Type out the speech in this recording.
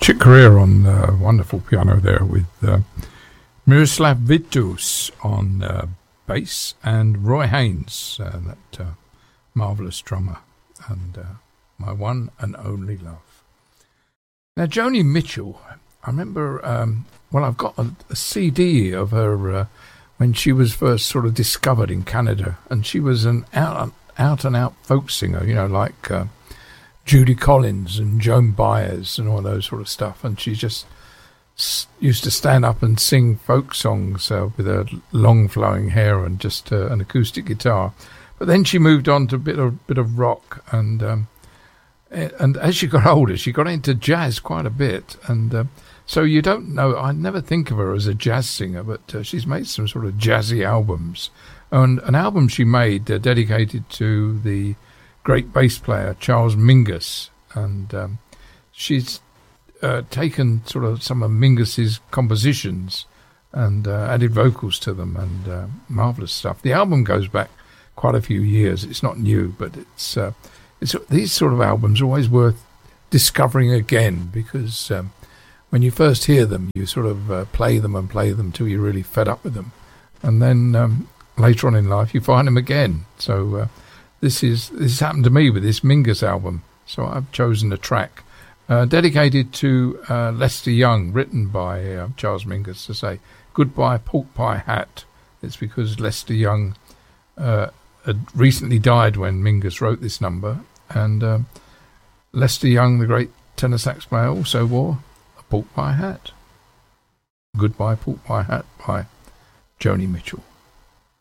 Chick Corea on wonderful piano there with Miroslav Vitus on bass and Roy Haynes, that marvellous drummer, and My One and Only Love. Now, Joni Mitchell, I remember, I've got a CD of her when she was first sort of discovered in Canada, and she was an out-and-out folk singer, like Judy Collins and Joan Baez and all those sort of stuff, and she just used to stand up and sing folk songs with her long flowing hair and just an acoustic guitar. But then she moved on to a bit of rock, and as she got older, she got into jazz quite a bit, and so you don't know. I never think of her as a jazz singer, but she's made some sort of jazzy albums, and an album she made dedicated to the great bass player Charles Mingus, and she's taken sort of some of Mingus's compositions and added vocals to them, and marvelous stuff. The album goes back quite a few years. It's not new, but it's these sort of albums are always worth discovering again, because when you first hear them, you sort of play them till you're really fed up with them, and then later on in life you find them again. So this happened to me with this Mingus album. So I've chosen a track dedicated to Lester Young, written by Charles Mingus, to say goodbye pork pie hat. It's because Lester Young had recently died when Mingus wrote this number, and Lester Young, the great tenor sax player, also wore a pork pie hat. Goodbye pork pie hat by Joni Mitchell.